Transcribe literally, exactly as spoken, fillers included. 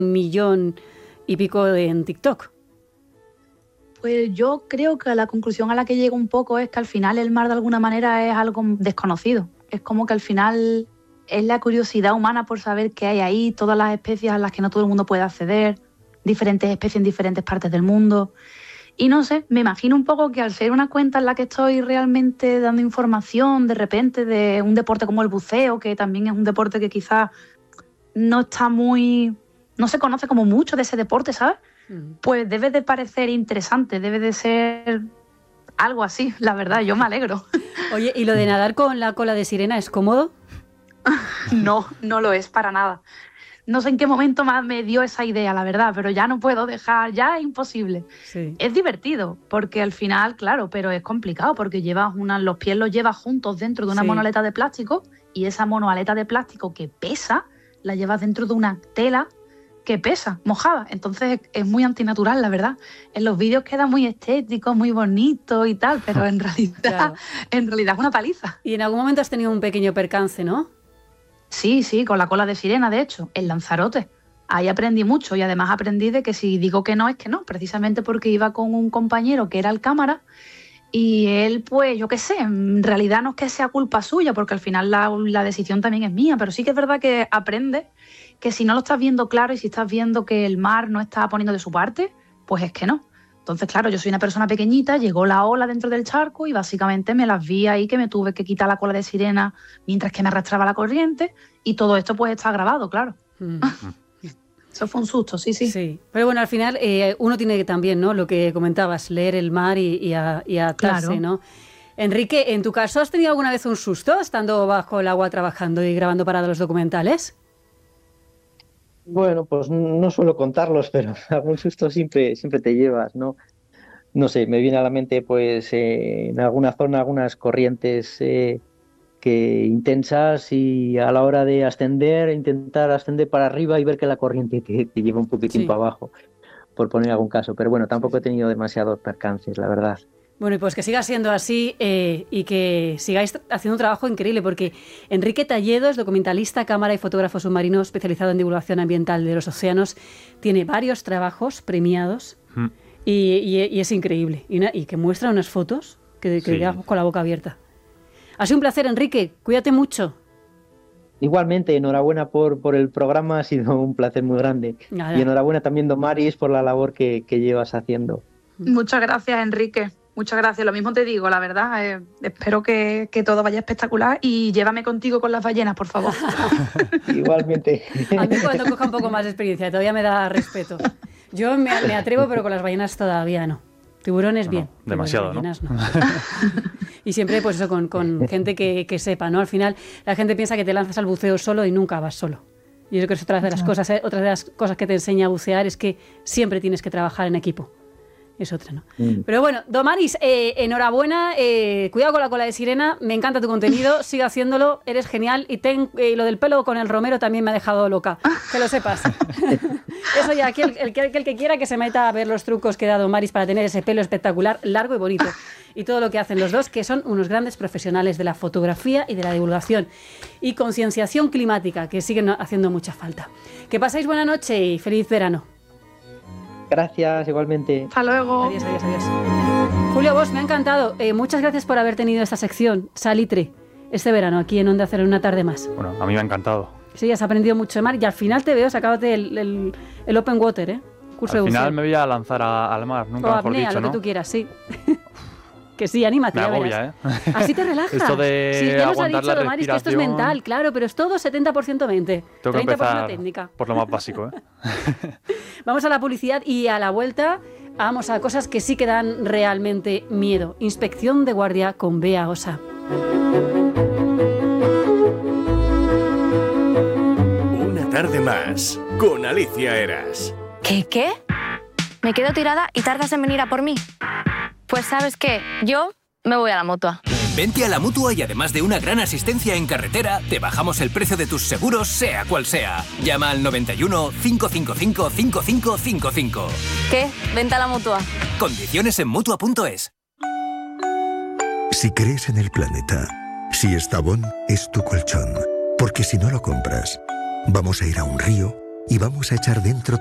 un millón y pico en TikTok. Pues yo creo que la conclusión a la que llego un poco es que al final el mar de alguna manera es algo desconocido. Es como que al final es la curiosidad humana por saber qué hay ahí, todas las especies a las que no todo el mundo puede acceder, diferentes especies en diferentes partes del mundo. Y no sé, me imagino un poco que al ser una cuenta en la que estoy realmente dando información de repente de un deporte como el buceo, que también es un deporte que quizás no está muy... no se conoce como mucho de ese deporte, ¿sabes? Mm. Pues debe de parecer interesante, debe de ser algo así, la verdad, yo me alegro. Oye, ¿y lo de nadar con la cola de sirena es cómodo? No, no lo es para nada. No sé en qué momento más me dio esa idea, la verdad, pero ya no puedo dejar, ya es imposible. Sí. Es divertido, porque al final, claro, pero es complicado, porque llevas una, los pies los llevas juntos dentro de una sí. monoaleta de plástico, y esa monoaleta de plástico que pesa, la llevas dentro de una tela que pesa, mojada. Entonces es muy antinatural, la verdad. En los vídeos queda muy estético, muy bonito y tal, pero en realidad, claro. en realidad es una paliza. Y en algún momento has tenido un pequeño percance, ¿no? Sí, sí, con la cola de sirena, de hecho, en Lanzarote. Ahí aprendí mucho y además aprendí de que si digo que no, es que no, precisamente porque iba con un compañero que era el cámara y él, pues, yo qué sé, en realidad no es que sea culpa suya, porque al final la, la decisión también es mía, pero sí que es verdad que aprendes que si no lo estás viendo claro y si estás viendo que el mar no está poniendo de su parte, pues es que no. Entonces, claro, yo soy una persona pequeñita, llegó la ola dentro del charco y básicamente me las vi ahí que me tuve que quitar la cola de sirena mientras que me arrastraba la corriente y todo esto pues está grabado, claro. Mm. Eso fue un susto, sí, sí. Sí, pero bueno, al final eh, uno tiene que también, ¿no? Lo que comentabas, leer el mar y, y, a, y adaptarse, claro. ¿no? Enrique, ¿en tu caso has tenido alguna vez un susto estando bajo el agua trabajando y grabando para los documentales? Bueno, pues no suelo contarlos, pero algún susto siempre, siempre te llevas, ¿no? No sé, me viene a la mente, pues, eh, en alguna zona, algunas corrientes eh, que intensas y a la hora de ascender, intentar ascender para arriba y ver que la corriente te, te lleva un poquitín sí. para abajo, por poner algún caso. Pero bueno, tampoco he tenido demasiados percances, la verdad. Bueno, y pues que siga siendo así eh, y que sigáis haciendo un trabajo increíble, porque Enrique Talledo es documentalista, cámara y fotógrafo submarino especializado en divulgación ambiental de los océanos. Tiene varios trabajos premiados mm. y, y, y es increíble. Y, una, y que muestra unas fotos que, que sí. quedas con la boca abierta. Ha sido un placer, Enrique. Cuídate mucho. Igualmente, enhorabuena por, por el programa. Ha sido un placer muy grande. Nada. Y enhorabuena también, Domaris, por la labor que, que llevas haciendo. Muchas gracias, Enrique. Muchas gracias, lo mismo te digo, la verdad, eh, espero que, que todo vaya espectacular y llévame contigo con las ballenas, por favor. Igualmente. A mí cuando coja un poco más de experiencia, todavía me da respeto. Yo me, me atrevo, pero con las ballenas todavía no. Tiburones no, bien. No, demasiado, ¿no? no. Y siempre pues eso, con, con gente que, que sepa, ¿no? Al final la gente piensa que te lanzas al buceo solo y nunca vas solo. Y yo creo que es otra de las cosas, ¿eh? Otra de las cosas que te enseña a bucear es que siempre tienes que trabajar en equipo. Es otra, ¿no? Mm. Pero bueno, Domaris, eh, enhorabuena, eh, cuidado con la cola de sirena, me encanta tu contenido, sigue haciéndolo, eres genial y ten, eh, lo del pelo con el romero también me ha dejado loca, que lo sepas. Eso ya, aquí el, el, el, el que quiera que se meta a ver los trucos que da Domaris para tener ese pelo espectacular, largo y bonito. Y todo lo que hacen los dos, que son unos grandes profesionales de la fotografía y de la divulgación. Y concienciación climática, que siguen haciendo mucha falta. Que pasáis buena noche y feliz verano. Gracias, igualmente. Hasta luego. Adiós, adiós, adiós. Julio Bosch, me ha encantado. Eh, muchas gracias por haber tenido esta sección, Salitre, este verano, aquí en Onda Cero, una tarde más. Bueno, a mí me ha encantado. Sí, has aprendido mucho de mar y al final te veo, sacándote el, el, el Open Water, ¿eh? Curso al de final me voy a lanzar a, al mar, nunca o mejor apnea, dicho, lo ¿no? que tú quieras, sí. Que sí, anímate, me ya agobia, verás. ¿eh? Así te relajas. Esto de sí, ya nos ha aguantar dicho la Domaris que esto es mental, claro, pero es todo setenta por ciento mente, Tengo que treinta por ciento empezar técnica. Por lo más básico, ¿eh? Vamos a la publicidad y a la vuelta vamos a cosas que sí que dan realmente miedo. Inspección de guardia con Bea Osa. Una tarde más con Alicia Eras. ¿Qué, qué? Me quedo tirada y tardas en venir a por mí. Pues ¿sabes qué? Yo me voy a la Mutua. Vente a la Mutua y además de una gran asistencia en carretera, te bajamos el precio de tus seguros, sea cual sea. Llama al noventa y uno, cinco cinco cinco, cinco cinco cinco cinco. ¿Qué? Vente a la Mutua. Condiciones en Mutua punto es. Si crees en el planeta, si Estavón es tu colchón, porque si no lo compras, vamos a ir a un río y vamos a echar dentro